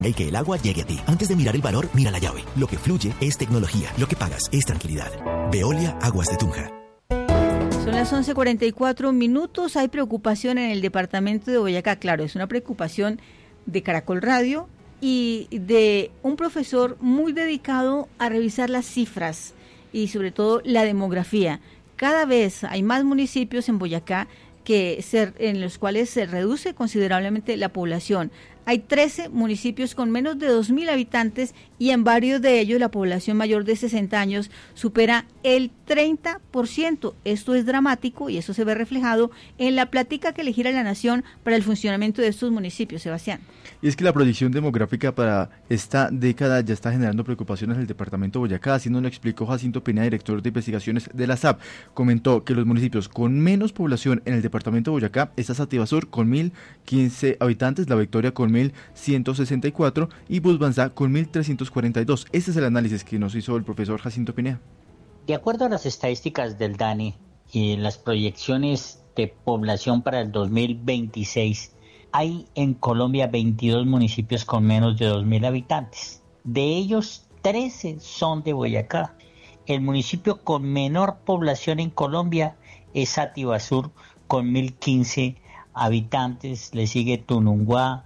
Y que el agua llegue a ti. Antes de mirar el valor, mira la llave. Lo que fluye es tecnología. Lo que pagas es tranquilidad. Veolia Aguas de Tunja. Son las 11:44. Hay preocupación en el departamento de Boyacá. Claro, es una preocupación de Caracol Radio y de un profesor muy dedicado a revisar las cifras y sobre todo la demografía. Cada vez hay más municipios en Boyacá en los cuales se reduce considerablemente la población. Hay 13 municipios con menos de 2.000 habitantes y en varios de ellos la población mayor de 60 años supera el 30%. Esto es dramático y eso se ve reflejado en la plática que elegirá la Nación para el funcionamiento de estos municipios. Sebastián. Y es que la proyección demográfica para esta década ya está generando preocupaciones en el departamento de Boyacá, así nos lo explicó Jacinto Pineda, director de investigaciones de la SAP. Comentó que los municipios con menos población en el departamento de Boyacá está Sativasur con 1.015 habitantes, La Victoria con 1.164 y Busbanzá con 1.342. Este es el análisis que nos hizo el profesor Jacinto Pineda. De acuerdo a las estadísticas del DANE y las proyecciones de población para el 2026, hay en Colombia 22 municipios con menos de 2.000 habitantes. De ellos, 13 son de Boyacá. El municipio con menor población en Colombia es Sativasur con 1.015 habitantes. Le sigue Tununguá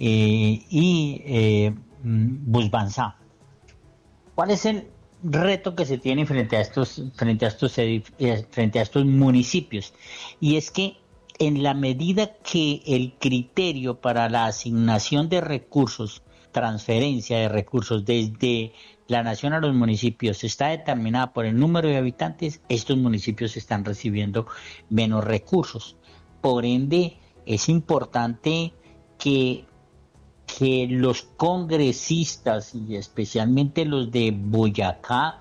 y Busbanzá. ¿Cuál es el reto que se tiene frente a estos municipios? Y es que en la medida que el criterio para la asignación de recursos, transferencia de recursos desde la nación a los municipios está determinada por el número de habitantes, estos municipios están recibiendo menos recursos. Por ende, es importante que los congresistas y especialmente los de Boyacá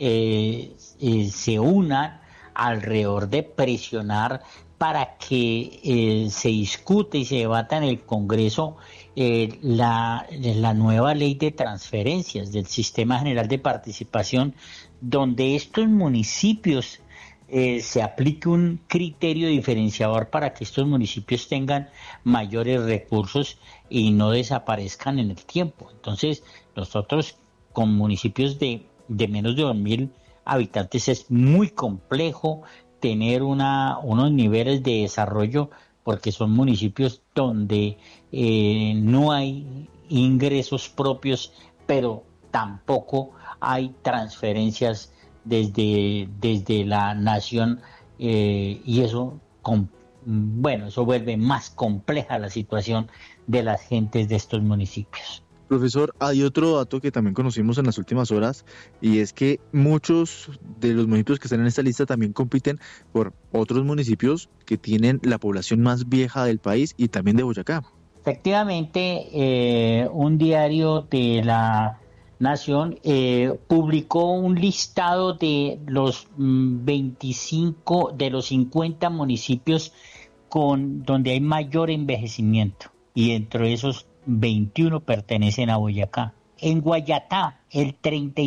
se unan alrededor de presionar para que se discute y se debata en el Congreso la nueva ley de transferencias del Sistema General de Participación, donde estos municipios se aplique un criterio diferenciador para que estos municipios tengan mayores recursos y no desaparezcan en el tiempo. Entonces, nosotros con municipios de menos de 2.000 habitantes es muy complejo tener unos niveles de desarrollo porque son municipios donde no hay ingresos propios, pero tampoco hay transferencias desde la nación y eso vuelve más compleja la situación de las gentes de estos municipios. Profesor, hay otro dato que también conocimos en las últimas horas y es que muchos de los municipios que están en esta lista también compiten por otros municipios que tienen la población más vieja del país y también de Boyacá. Efectivamente, un diario de la Nación publicó un listado de los 25 de los 50 municipios donde hay mayor envejecimiento y dentro de esos 21 pertenecen a Boyacá. En Guayatá, el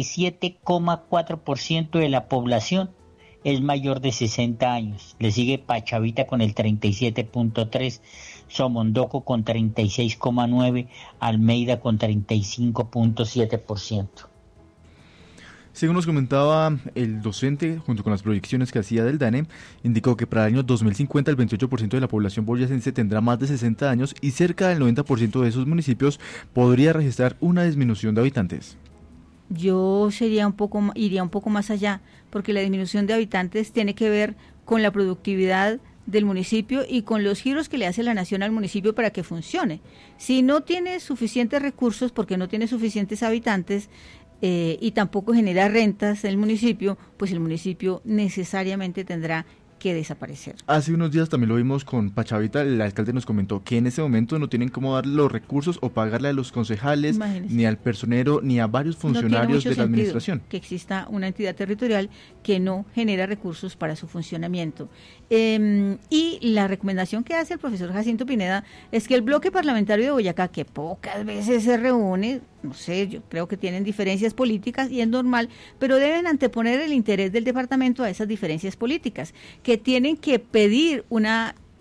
37,4% de la población es mayor de 60 años. Le sigue Pachavita con el 37,3%, Somondoco con 36,9%, Almeida con 35,7%. Según nos comentaba el docente, junto con las proyecciones que hacía del DANE, indicó que para el año 2050 el 28% de la población boyacense tendrá más de 60 años y cerca del 90% de esos municipios podría registrar una disminución de habitantes. Yo iría un poco más allá, porque la disminución de habitantes tiene que ver con la productividad del municipio y con los giros que le hace la nación al municipio para que funcione. Si no tiene suficientes recursos, porque no tiene suficientes habitantes, y tampoco genera rentas en el municipio, pues el municipio necesariamente tendrá que desaparecer. Hace unos días también lo vimos con Pachavita, el alcalde nos comentó que en ese momento no tienen cómo dar los recursos o pagarle a los concejales, imagínese, ni al personero, ni a varios funcionarios de la administración. Que exista una entidad territorial que no genera recursos para su funcionamiento. Y la recomendación que hace el profesor Jacinto Pineda es que el bloque parlamentario de Boyacá, que pocas veces se reúne, no sé, yo creo que tienen diferencias políticas y es normal, pero deben anteponer el interés del departamento a esas diferencias políticas, que tienen que pedir una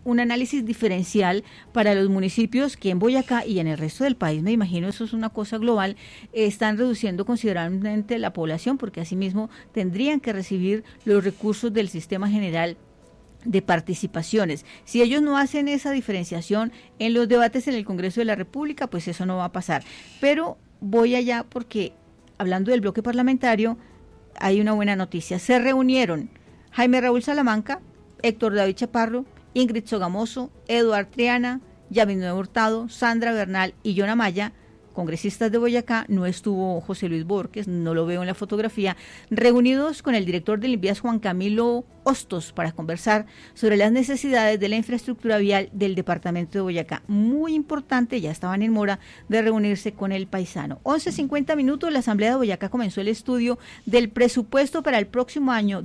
un análisis diferencial para los municipios que en Boyacá y en el resto del país, me imagino eso es una cosa global, están reduciendo considerablemente la población porque asimismo tendrían que recibir los recursos del Sistema General de Participaciones. Si ellos no hacen esa diferenciación en los debates en el Congreso de la República, pues eso no va a pasar. Pero voy allá porque, hablando del bloque parlamentario, hay una buena noticia. Se reunieron Jaime Raúl Salamanca, Héctor David Chaparro, Ingrid Sogamoso, Eduard Triana, Yamil Hurtado, Sandra Bernal y John Amaya, congresistas de Boyacá. No estuvo José Luis Borges, no lo veo en la fotografía, reunidos con el director del INVIAS, Juan Camilo Hostos, para conversar sobre las necesidades de la infraestructura vial del departamento de Boyacá. Muy importante, ya estaban en mora de reunirse con el paisano. 11:50, la Asamblea de Boyacá comenzó el estudio del presupuesto para el próximo año,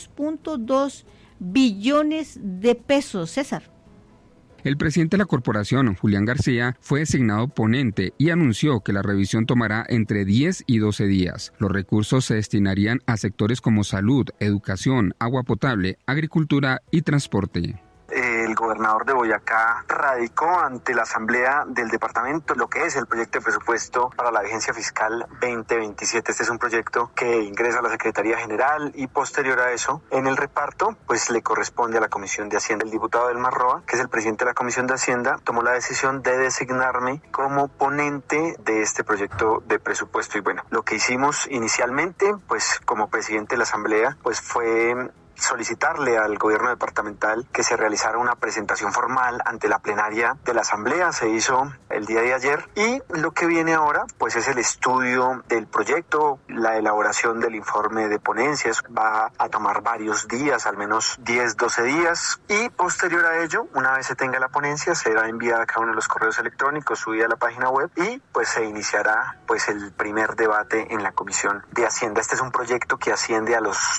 2.2 billones de pesos. César. El presidente de la corporación, Julián García, fue designado ponente y anunció que la revisión tomará entre 10 y 12 días. Los recursos se destinarían a sectores como salud, educación, agua potable, agricultura y transporte. El gobernador de Boyacá radicó ante la Asamblea del Departamento lo que es el proyecto de presupuesto para la vigencia fiscal 2027. Este es un proyecto que ingresa a la Secretaría General y posterior a eso, en el reparto, pues le corresponde a la Comisión de Hacienda. El diputado Delmar Roa, que es el presidente de la Comisión de Hacienda, tomó la decisión de designarme como ponente de este proyecto de presupuesto. Y bueno, lo que hicimos inicialmente, pues como presidente de la Asamblea, pues fue solicitarle al gobierno departamental que se realizara una presentación formal ante la plenaria de la Asamblea. Se hizo el día de ayer y lo que viene ahora pues es el estudio del proyecto, la elaboración del informe de ponencias. Va a tomar varios días, al menos 10-12 días, y posterior a ello, una vez se tenga la ponencia, será enviada a cada uno de los correos electrónicos, subida a la página web y pues se iniciará pues el primer debate en la Comisión de Hacienda. Este es un proyecto que asciende a los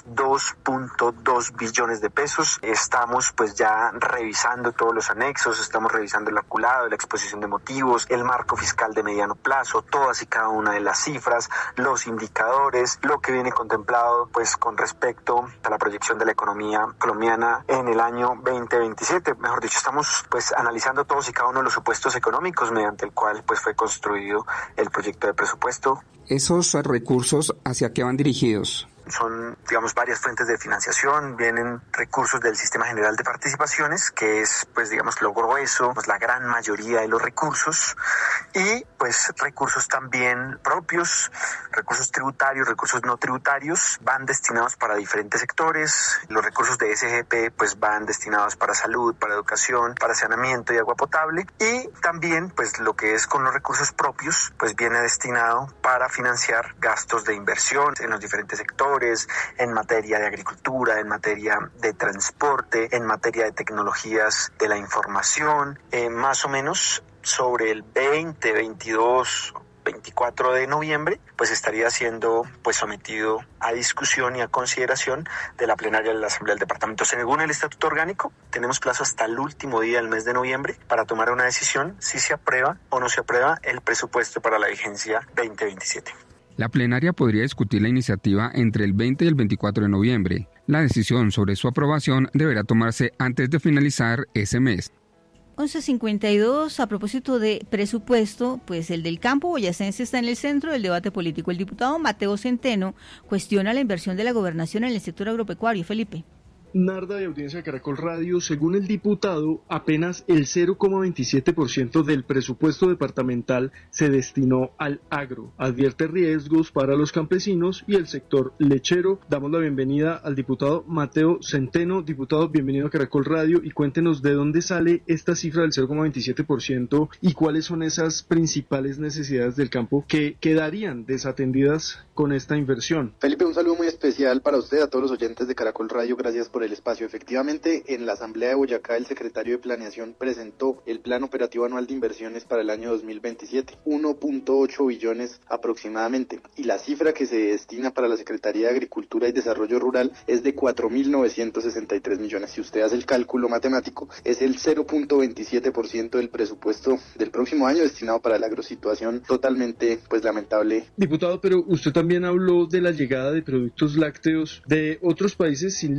2.2 billones de pesos. Estamos pues ya revisando todos los anexos, estamos revisando el articulado, la exposición de motivos, el marco fiscal de mediano plazo, todas y cada una de las cifras, los indicadores, lo que viene contemplado pues con respecto a la proyección de la economía colombiana en el año 2027. Mejor dicho, estamos pues analizando todos y cada uno de los supuestos económicos mediante el cual pues fue construido el proyecto de presupuesto. ¿Esos recursos hacia qué van dirigidos? Son, digamos, varias fuentes de financiación. Vienen recursos del Sistema General de Participaciones, que es, pues, digamos, lo grueso, pues, la gran mayoría de los recursos, y, pues, recursos también propios, recursos tributarios, recursos no tributarios, van destinados para diferentes sectores. Los recursos de SGP, pues, van destinados para salud, para educación, para saneamiento y agua potable, y también, pues, lo que es con los recursos propios, pues, viene destinado para financiar gastos de inversión en los diferentes sectores, en materia de agricultura, en materia de transporte, en materia de tecnologías de la información. Más o menos sobre el 20, 22, 24 de noviembre, pues estaría siendo pues sometido a discusión y a consideración de la plenaria de la Asamblea del Departamento. Según el Estatuto Orgánico, tenemos plazo hasta el último día del mes de noviembre para tomar una decisión si se aprueba o no se aprueba el presupuesto para la vigencia 2027. La plenaria podría discutir la iniciativa entre el 20 y el 24 de noviembre. La decisión sobre su aprobación deberá tomarse antes de finalizar ese mes. 11:52, a propósito de presupuesto, pues el del campo boyacense está en el centro del debate político. El diputado Mateo Centeno cuestiona la inversión de la gobernación en el sector agropecuario. Felipe. Narda de audiencia de Caracol Radio, según el diputado, apenas el 0,27% del presupuesto departamental se destinó al agro. Advierte riesgos para los campesinos y el sector lechero. Damos la bienvenida al diputado Mateo Centeno. Diputado, bienvenido a Caracol Radio y cuéntenos de dónde sale esta cifra del 0,27% y cuáles son esas principales necesidades del campo que quedarían desatendidas con esta inversión. Felipe, un saludo muy especial para usted, a todos los oyentes de Caracol Radio. Gracias por el espacio. Efectivamente, en la Asamblea de Boyacá, el secretario de Planeación presentó el Plan Operativo Anual de Inversiones para el año 2027, 1.8 billones aproximadamente, y la cifra que se destina para la Secretaría de Agricultura y Desarrollo Rural es de 4.963 millones. Si usted hace el cálculo matemático, es el 0.27% del presupuesto del próximo año destinado para la agrosituación totalmente, pues, lamentable. Diputado, pero usted también habló de la llegada de productos lácteos de otros países sin límites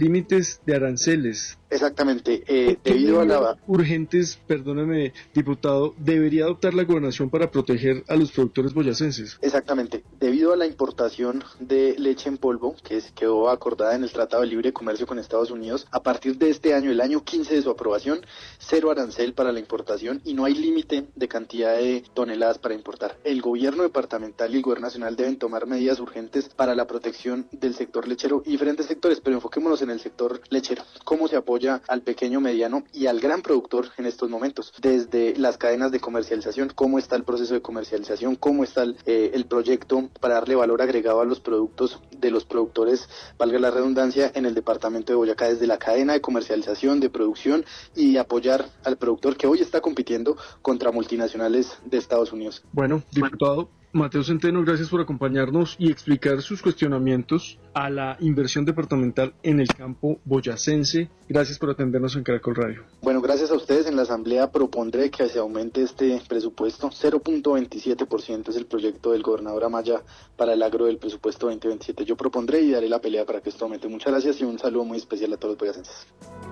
miles de aranceles. Exactamente. Debido a la... urgentes, perdóneme, diputado, debería adoptar la gobernación para proteger a los productores boyacenses. Exactamente. Debido a la importación de leche en polvo, que quedó acordada en el Tratado de Libre Comercio con Estados Unidos, a partir de este año, el año 15 de su aprobación, 0 arancel para la importación y no hay límite de cantidad de toneladas para importar. El gobierno departamental y el gobierno nacional deben tomar medidas urgentes para la protección del sector lechero y diferentes sectores, pero enfoquémonos en el sector lechero. ¿Cómo se apoya al pequeño, mediano y al gran productor en estos momentos? Desde las cadenas de comercialización, ¿cómo está el proceso de comercialización? ¿Cómo está el proyecto para darle valor agregado a los productos de los productores, valga la redundancia, en el departamento de Boyacá, desde la cadena de comercialización, de producción y apoyar al productor que hoy está compitiendo contra multinacionales de Estados Unidos? Bueno, diputado Mateo Centeno, gracias por acompañarnos y explicar sus cuestionamientos a la inversión departamental en el campo boyacense. Gracias por atendernos en Caracol Radio. Bueno, gracias a ustedes. En la Asamblea propondré que se aumente este presupuesto. 0.27% es el proyecto del gobernador Amaya para el agro del presupuesto 2027. Yo propondré y daré la pelea para que esto aumente. Muchas gracias y un saludo muy especial a todos los boyacenses.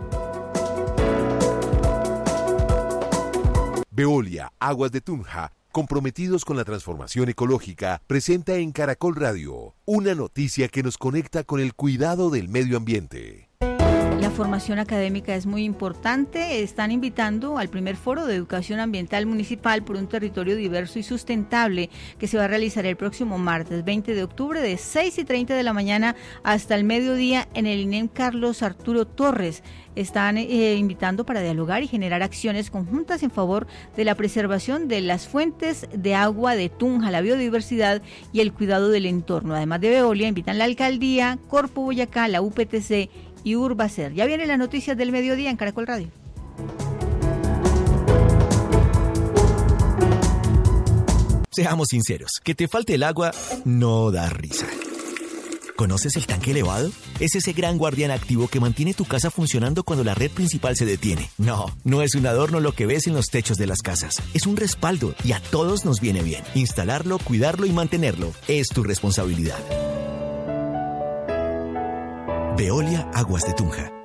Veolia, Aguas de Tunja, comprometidos con la transformación ecológica, presenta en Caracol Radio una noticia que nos conecta con el cuidado del medio ambiente. La formación académica es muy importante. Están invitando al primer foro de educación ambiental municipal por un territorio diverso y sustentable que se va a realizar el próximo martes 20 de octubre de 6:30 de la mañana hasta el mediodía en el INEM Carlos Arturo Torres. Están invitando para dialogar y generar acciones conjuntas en favor de la preservación de las fuentes de agua de Tunja, la biodiversidad y el cuidado del entorno. Además de Veolia, invitan la alcaldía, Corpo Boyacá, la UPTC y Urbacer. Ya vienen las noticias del mediodía en Caracol Radio. Seamos sinceros, que te falte el agua no da risa. ¿Conoces el tanque elevado? Es ese gran guardián activo que mantiene tu casa funcionando cuando la red principal se detiene. No es un adorno lo que ves en los techos de las casas. Es un respaldo y a todos nos viene bien. Instalarlo, cuidarlo y mantenerlo es tu responsabilidad. Veolia Aguas de Tunja.